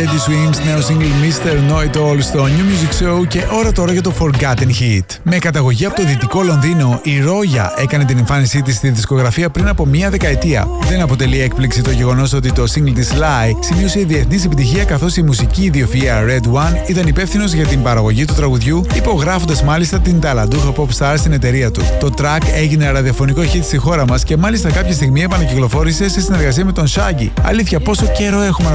Teddy Swims, νέο single Mr. Know It All στο New Music Show και ώρα τώρα για το Forgotten Hit. Με καταγωγή από το δυτικό Λονδίνο, η Roya έκανε την εμφάνισή της στη δισκογραφία πριν από μία δεκαετία. Δεν αποτελεί έκπληξη το γεγονός ότι το single της Lie σημείωσε διεθνής επιτυχία, καθώς η μουσική ιδιοφυΐα Red One ήταν υπεύθυνος για την παραγωγή του τραγουδιού, υπογράφοντας μάλιστα την ταλαντούχα pop star στην εταιρεία του. Το track έγινε ραδιοφωνικό hit στη χώρα μας και μάλιστα κάποια στιγμή επανακυκλοφόρησε σε συνεργασία με τον Shaggy. Αλήθεια, πόσο καιρό έχουμε